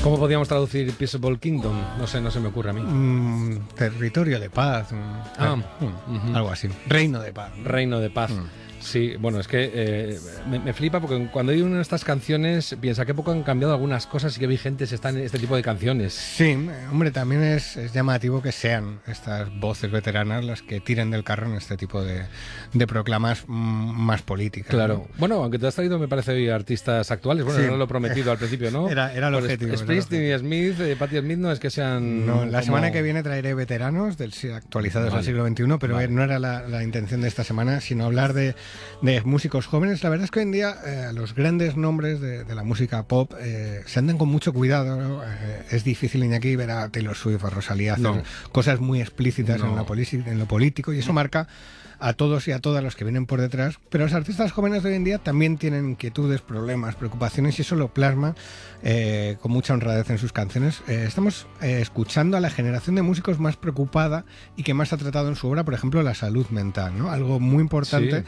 ¿Cómo podríamos traducir Peaceable Kingdom? No sé, no se me ocurre a mí. Territorio de paz. Algo así. Reino de paz. Reino de paz. Sí, bueno, es que me flipa porque cuando hay una de estas canciones piensa que poco han cambiado algunas cosas y que vigentes están este tipo de canciones. Sí, hombre, también es llamativo que sean estas voces veteranas las que tiren del carro en este tipo de proclamas más políticas. Claro. ¿no? Bueno, aunque te has traído, me parece, hoy artistas actuales. Bueno, Sí. era lo prometido al principio, ¿no? Era el objetivo. Springsteen y Smith, Patti Smith, no es que sean... No, la semana que viene traeré veteranos actualizados al siglo XXI, pero no era la intención de esta semana, sino hablar de músicos jóvenes. La verdad es que hoy en día los grandes nombres de la música pop se andan con mucho cuidado, ¿no? Es difícil, Iñaki, ver a Taylor Swift, a Rosalía hacer cosas muy explícitas en lo político, y eso marca a todos y a todas los que vienen por detrás, pero los artistas jóvenes de hoy en día también tienen inquietudes, problemas, preocupaciones, y eso lo plasma con mucha honradez en sus canciones. Estamos escuchando a la generación de músicos más preocupada y que más ha tratado en su obra, por ejemplo, la salud mental, ¿no? Algo muy importante